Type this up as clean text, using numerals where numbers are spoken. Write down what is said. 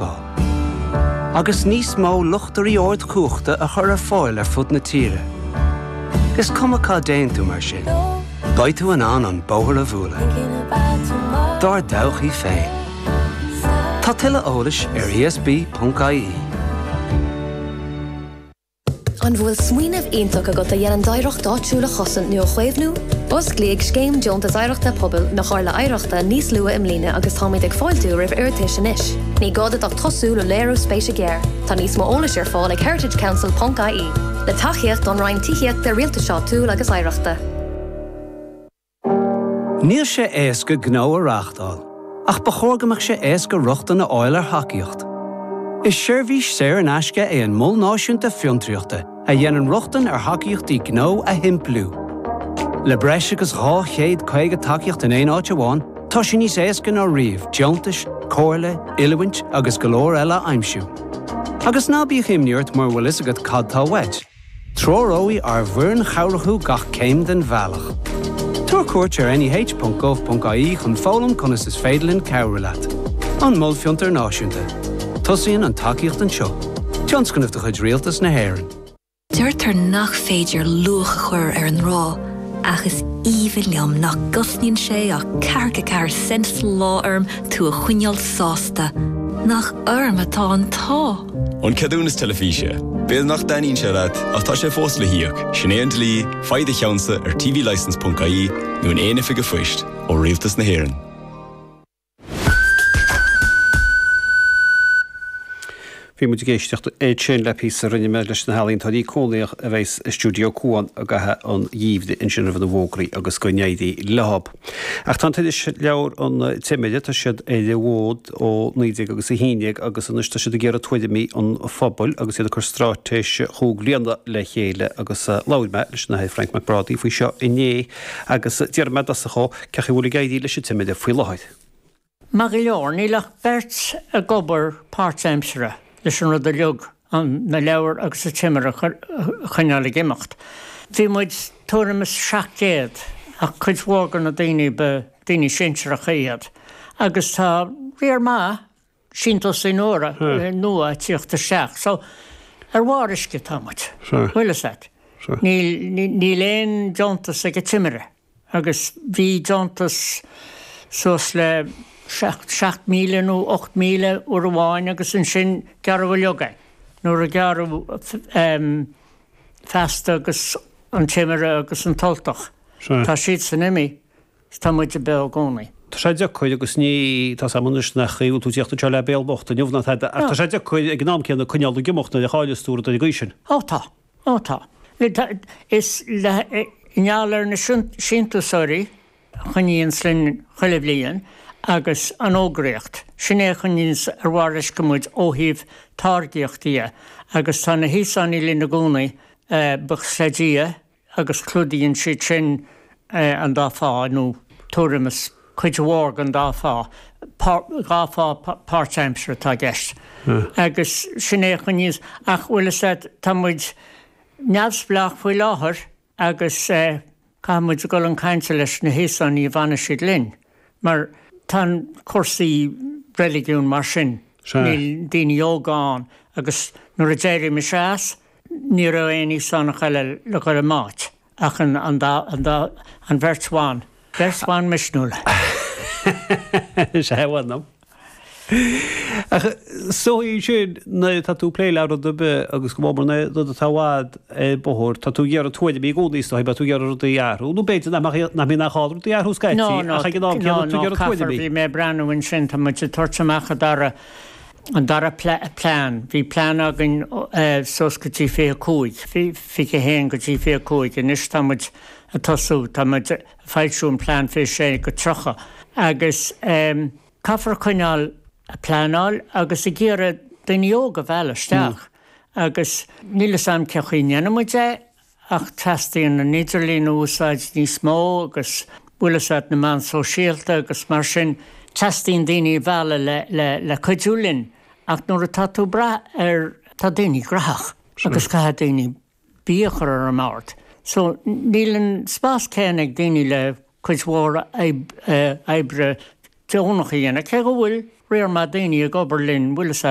tógáil. Agus níos mó luchtarí ord cuachta a chur a fáil ar fud na tíre. Gus cumachá déan tú mar sin. Gaid tú an bóthar a bhúla. Dar dawch í féin. Tá tuile eolais ar ESB.ie. An bhfuil smuoineh ionach a go a dhéanaan daireacht áitiúla chosan nó chuéimhnú, bos gléig scéim John as aireachta pobl na cháir le aireachta níos lua im líne agus táid ag fáilú rih irritation is. Ní gáda ach tosú le léirú spéise géir, tá níos mó ólas ar fáil ag heritagecouncil.ie. Le tachiacht don rain tichiacht de rialta seo túil agus aireachta. Níl sé éasca gná a reachtáil, ach ba chógamach sé éasca ruchta na áil ar hacaíocht. Is seirbhís séir an aisce é an mul náisiúnta fiontriachta a dhéanaan ruchtan ar hacaíochtaí gná a himplú. Le breis agus 850 tacaíocht in éon áit amháin, tá sin níos éasca ná riamh, deontais, cóirle, ilmhaint agus go leor eile aimsiú. Agus ná bíodh imniúirt mar bhfuil is agad cadtá weid. Tróróí ar bhuireann chomhrathú gach céim den bhealach. Tuair cuairt ar nih.gov.ie chun fólam conas is féidirlinn cabhralat. An mul fiontar náisiúnta. Tosaíonn an tacaíocht an seo. Tionscannamh de chuid rialtas na hÉireann. Dúirtar nach féidir luach chuir ar an rá, agus íomh liom nach gusníonn sé ach carcha sens lá orm tú a chuineáil sásta. Nach orm atá an tá. An cadúnas telefíse. Béad nach daíonn sé leat ach tá sé fós le hiíoch. Sinnéan dlí, faide cheansa ar tvlicense.ie nó an éana fiige foiist ó rialtas na hÉireann. Bhí mu géisteach sin le písa rinne me leis na hálíonn taí cónaíoch a bheits stúdio cuan a gathe an díomhde in sin na bhógraí agus go néadaí lehab. Ach tá idir leabhar an tiimiide tá siad é le bhód ó 9 agus i híineag agus an tá siad a ggéar tuaidimeí an fphobal agus iad chu strátéis thóglaonna le chéile agus láirme leis na Frank McBrady faoi seo inné agus dearmad as a cecha bhfuil gaidí leis tiimiide faoi láid. Mag i leor ní lech bert a gobar páirtseimsere. Leis an rud a leog an na leabhar agus a timar a chuineála gimacht. Bhí muid tuairim is 7 ach chuid mhógan na daoine be daoine sinsear a chéad. Agus tá riar má síntas in óra nua tíochta 7. So ar bhárisce támid. Bhuiile set. Ní léon Jontas ag a timire. Agus bhí Jontas sos le 7,000 nó 8,000 ur bháin agus an sin gearh leogain. Nuair a gearh festa agus an timire agus an toltach. Tá siad san imi, tá muid a bell gcónaí. Tá sé de chuid agus ní tá samúis na chuú tú tíochtta te le béalbocht a nniuhna tá sé de chuid ag gnám céanna chuineála gimochtna de cháileúra a gaisin. Tá. Is le neallar na síntasóirí chuníon slin chuile blion agus an ógréocht. Sinné chuníos ar bhharis go muid óhíomh targaíochtaí agus tá na híosánaí lína gúnaí buch sédí agus clúdaíonn si sin an dáfá nó tuairemas chuid mhór an dáfá gáfá páirtseimsere tá gceist. Agus sinné chuníos ach bhfuil sé tá muid neamhsplach faoi láthair agus cá muid go an cainte leis na híosánaí bhana siad linn. Mar tá cuasaí religiún mar sin. Níl daoine ógáin agus nuair a déirí me seas, ní ra éí sanna chaile le go a máit ach an bheirsháin. Bheirsháin misnúla. sé bhhainam. Sóí sin na tá tú plé le be agus go mór na táhád bothir tá tú ggéar tuaide bí gúníos ba tú gear a dhearú. Nú beidir na mí nacháú dearú scaití bhí mé breanúin sin tá muid tuirteach an dara plán. Bhí plán agan sos go tí fé cúig. Bhí fi héan go tí fé cúig in is táid a tosú tá feilsún plán fé sé go trocha. Agus caafar chuineáil a plánál agus i ggéire den yoga bheileisteach. Agus níle sam cechaíine muide ach testíon na Nidirlín úsáid ní smó agus bhuiile na man sóisialta agus mar sin testíon daoine bhela le chuidúlinn ach nuair a tatú bra ar tá daoine graach agus cai daoine bíochar ar an máirt. So nílann spás céannig daoine le chuidmhór éibre teónach dhéana. Cé go bhfuil réir má daoine a gobar linn bhuiile